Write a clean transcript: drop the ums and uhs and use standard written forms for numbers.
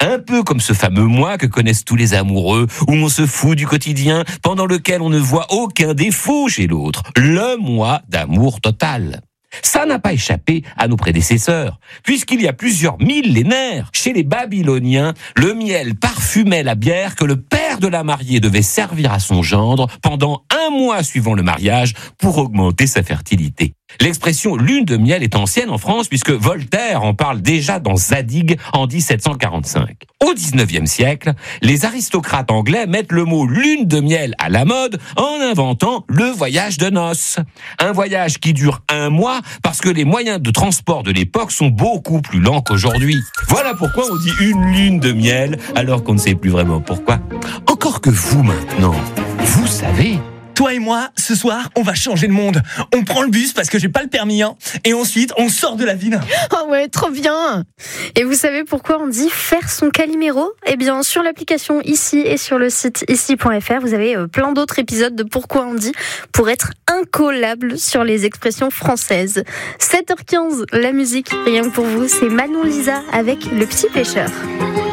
Un peu comme ce fameux mois que connaissent tous les amoureux, où on se fout du quotidien, pendant lequel on ne voit aucun défaut chez l'autre. Le mois d'amour total. Ça n'a pas échappé à nos prédécesseurs, puisqu'il y a plusieurs millénaires, chez les Babyloniens, le miel parfumait la bière que le père de la mariée devait servir à son gendre pendant 1 mois suivant le mariage pour augmenter sa fertilité. L'expression lune de miel est ancienne en France puisque Voltaire en parle déjà dans Zadig en 1745. Au 19e siècle, les aristocrates anglais mettent le mot lune de miel à la mode en inventant le voyage de noces. Un voyage qui dure 1 mois parce que les moyens de transport de l'époque sont beaucoup plus lents qu'aujourd'hui. Voilà pourquoi on dit une lune de miel alors qu'on ne sait plus vraiment pourquoi. Encore que vous maintenant, vous savez. Toi et moi, ce soir, on va changer le monde. On prend le bus parce que j'ai pas le permis, et ensuite, on sort de la ville. Oh ouais, trop bien. Et vous savez pourquoi on dit faire son Calimero ? Eh bien, sur l'application Ici et sur le site ici.fr, vous avez plein d'autres épisodes de Pourquoi on dit pour être incollable sur les expressions françaises. 7h15, la musique, rien que pour vous, c'est Manon Lisa avec Le Petit Pêcheur.